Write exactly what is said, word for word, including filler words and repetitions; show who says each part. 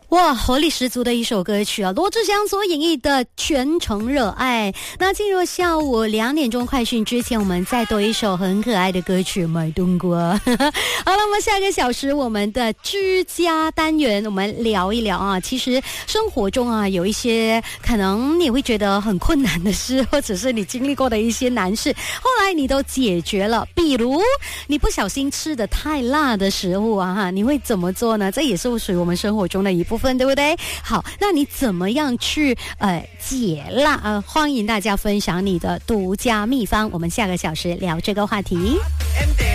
Speaker 1: 哇，活力十足的一首歌曲啊！罗志祥所演绎的《全程热爱》。那进入下午两点钟快讯之前，我们再多一首很可爱的歌曲《买冬瓜》。好了，我们下个小时我们的居家单元，我们聊一聊啊。其实生活中啊，有一些可能你会觉得很困难的事，或者是你经历过的一些难事，后来你都解决了。比如你不小心吃的太辣的食物啊，哈，你会怎么做呢？这也是属于我们生活中的一部分，对不对？好，那你怎么样去呃解辣？呃，欢迎大家分享你的独家秘方。我们下个小时聊这个话题。